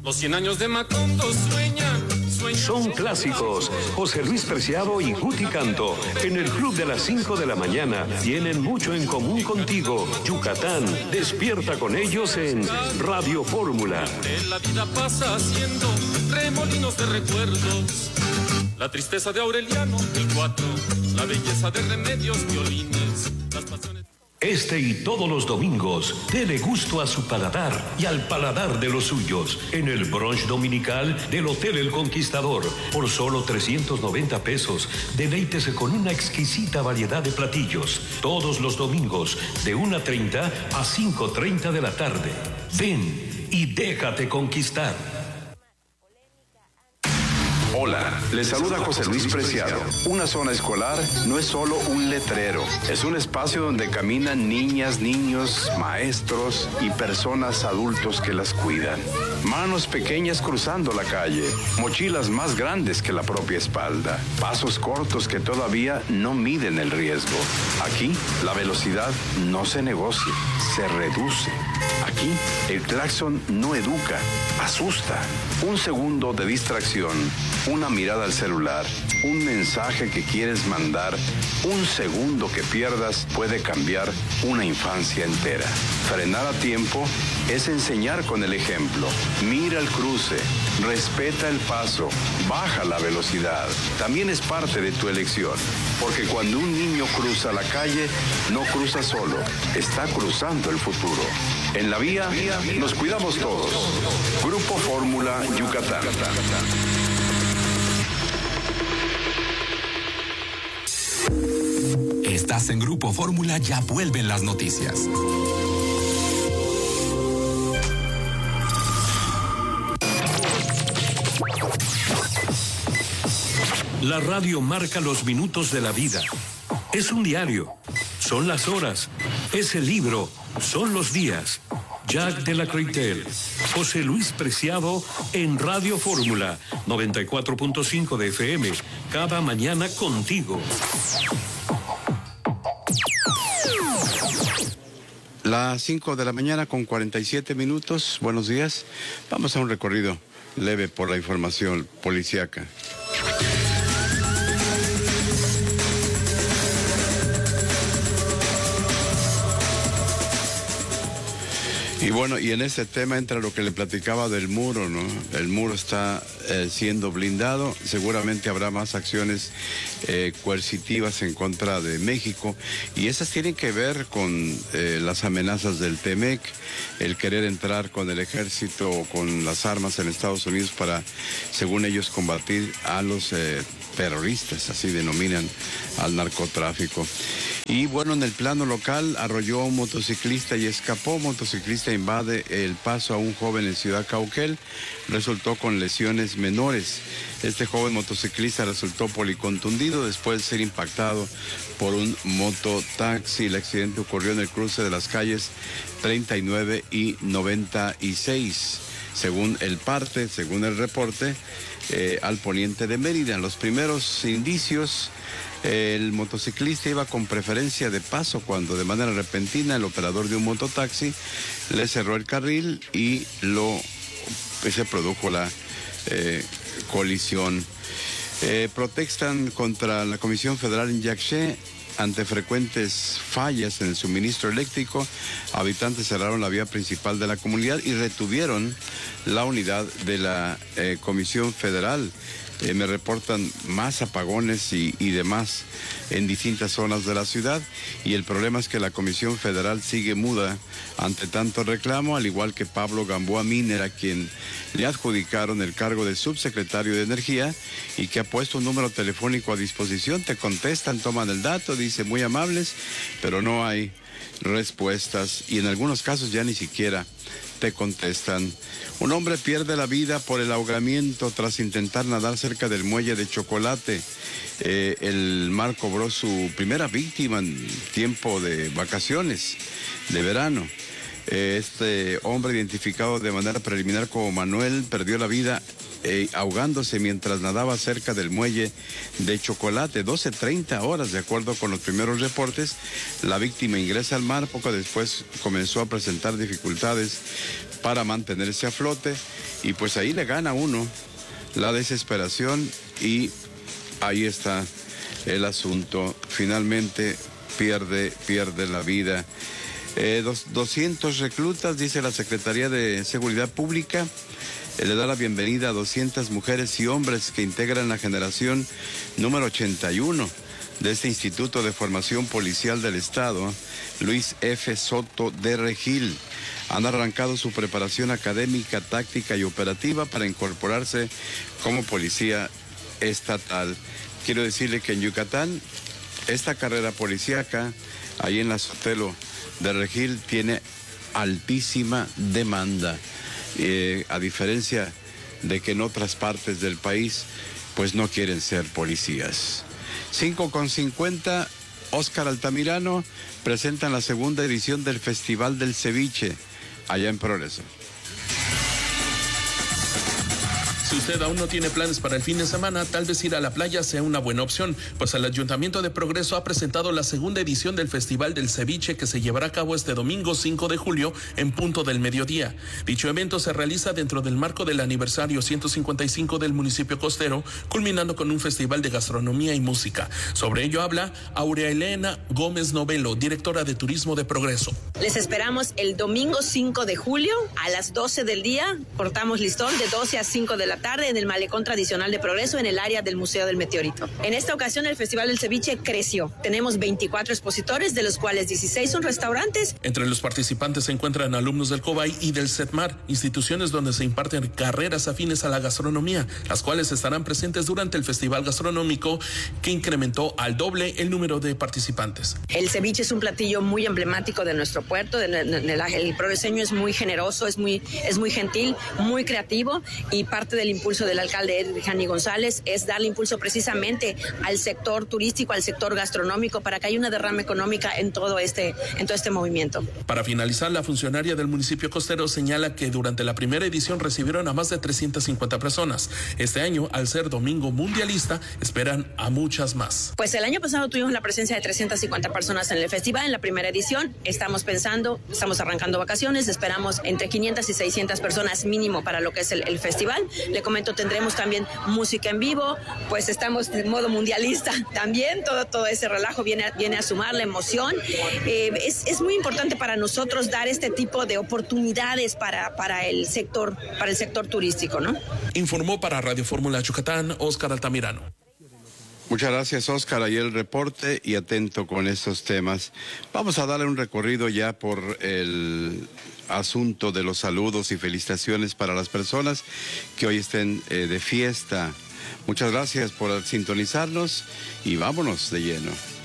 Los 100 años de Macondo sueñan. Son clásicos. José Luis Preciado y Guti Canto. En el Club de las 5 de la mañana. Tienen mucho en común contigo. Yucatán. Despierta con ellos en Radio Fórmula. La vida pasa haciendo remolinos de recuerdos. La tristeza de Aureliano, el 4. La belleza de Remedios, violines. Las pasiones... Este y todos los domingos, dele gusto a su paladar y al paladar de los suyos en el brunch dominical del Hotel El Conquistador. Por solo 390 pesos, deleítese con una exquisita variedad de platillos. Todos los domingos, de 1:30 a 5:30 de la tarde. Ven y déjate conquistar. Hola, les saluda José Luis Preciado. Una zona escolar no es solo un letrero, es un espacio donde caminan niñas, niños, maestros y personas adultos que las cuidan. Manos pequeñas cruzando la calle, mochilas más grandes que la propia espalda, pasos cortos que todavía no miden el riesgo. Aquí, la velocidad no se negocia, se reduce. Aquí, el claxon no educa, asusta. Un segundo de distracción, una mirada al celular, un mensaje que quieres mandar, un segundo que pierdas puede cambiar una infancia entera. Frenar a tiempo es enseñar con el ejemplo. Mira el cruce, respeta el paso, baja la velocidad. También es parte de tu elección, porque cuando un niño cruza la calle, no cruza solo, está cruzando el futuro. En la vía, nos cuidamos todos. Grupo Fórmula Yucatán. Estás en Grupo Fórmula, ya vuelven las noticias. La radio marca los minutos de la vida. Es un diario. Son las horas. Es el libro. Son los días. Jack de la Croitel, José Luis Preciado en Radio Fórmula 94.5 de FM. Cada mañana contigo. Las 5 de la mañana con 47 minutos. Buenos días. Vamos a un recorrido leve por la información policíaca. Y bueno, y en este tema entra lo que le platicaba del muro, ¿no? El muro está siendo blindado, seguramente habrá más acciones coercitivas en contra de México, y esas tienen que ver con las amenazas del TEMEC, el querer entrar con el ejército o con las armas en Estados Unidos para, según ellos, combatir a los terroristas, así denominan al narcotráfico. Y bueno, en el plano local, arrolló a un motociclista y escapó. Motociclista invade el paso a un joven en Ciudad Cauquel, resultó con lesiones menores. Este joven motociclista resultó policontundido después de ser impactado por un mototaxi. El accidente ocurrió en el cruce de las calles 39 y 96. Según el parte, según el reporte, al poniente de Mérida. En los primeros indicios, el motociclista iba con preferencia de paso cuando de manera repentina el operador de un mototaxi le cerró el carril y se produjo la colisión. Protestan contra la Comisión Federal en Yaxché ante frecuentes fallas en el suministro eléctrico. Habitantes cerraron la vía principal de la comunidad y retuvieron la unidad de la Comisión Federal. Me reportan más apagones y demás en distintas zonas de la ciudad, y el problema es que la Comisión Federal sigue muda ante tanto reclamo, al igual que Pablo Gamboa Miner, a quien le adjudicaron el cargo de subsecretario de Energía y que ha puesto un número telefónico a disposición. Te contestan, toman el dato, dice muy amables, pero no hay respuestas y en algunos casos ya ni siquiera te contestan. Un hombre pierde la vida por el ahogamiento tras intentar nadar cerca del muelle de Chocolate. El mar cobró su primera víctima en tiempo de vacaciones de verano. Este hombre, identificado de manera preliminar como Manuel, perdió la vida ahogándose mientras nadaba cerca del muelle de Chocolate. 12:30 horas, de acuerdo con los primeros reportes. La víctima ingresa al mar, poco después comenzó a presentar dificultades para mantenerse a flote y pues ahí le gana a uno la desesperación y ahí está el asunto. Finalmente pierde la vida. 200 reclutas, dice la Secretaría de Seguridad Pública, le da la bienvenida a 200 mujeres y hombres que integran la generación número 81 de este Instituto de Formación Policial del Estado, Luis F. Soto de Regil. Han arrancado su preparación académica, táctica y operativa para incorporarse como policía estatal. Quiero decirle que en Yucatán, esta carrera policíaca, ahí en la Sotelo de Regil, tiene altísima demanda, a diferencia de que en otras partes del país, pues no quieren ser policías. 5:50, Óscar Altamirano presentan la segunda edición del Festival del Ceviche, allá en Progreso. Si usted aún no tiene planes para el fin de semana, tal vez ir a la playa sea una buena opción, pues el Ayuntamiento de Progreso ha presentado la segunda edición del Festival del Ceviche que se llevará a cabo este domingo 5 de julio en punto del mediodía. Dicho evento se realiza dentro del marco del aniversario 155 del municipio costero, culminando con un festival de gastronomía y música. Sobre ello habla Aurea Elena Gómez Novelo, directora de Turismo de Progreso. Les esperamos el domingo 5 de julio a las 12 del día, cortamos listón de 12 a 5 de la tarde en el Malecón Tradicional de Progreso, en el área del Museo del Meteorito. En esta ocasión el Festival del Ceviche creció. Tenemos 24 expositores, de los cuales 16 son restaurantes. Entre los participantes se encuentran alumnos del COBAI y del CETMAR, instituciones donde se imparten carreras afines a la gastronomía, las cuales estarán presentes durante el Festival Gastronómico, que incrementó al doble el número de participantes. El ceviche es un platillo muy emblemático de nuestro puerto. El progreseño es muy generoso, es muy gentil, muy creativo, y parte del impulso del alcalde Jani González es darle impulso precisamente al sector turístico, al sector gastronómico, para que haya una derrama económica en todo este movimiento. Para finalizar, la funcionaria del municipio costero señala que durante la primera edición recibieron a más de 350 personas. Este año, al ser domingo mundialista, esperan a muchas más. Pues el año pasado tuvimos la presencia de 350 personas en el festival, en la primera edición. Estamos arrancando vacaciones, esperamos entre 500 y 600 personas mínimo para lo que es el festival. Le comento, tendremos también música en vivo, pues estamos en modo mundialista también, todo ese relajo viene a sumar la emoción. Es muy importante para nosotros dar este tipo de oportunidades para el sector turístico, ¿no? Informó para Radio Fórmula Yucatán, Óscar Altamirano. Muchas gracias, Óscar. Ahí el reporte y atento con estos temas. Vamos a darle un recorrido ya por el asunto de los saludos y felicitaciones para las personas que hoy estén de fiesta. Muchas gracias por sintonizarnos y vámonos de lleno.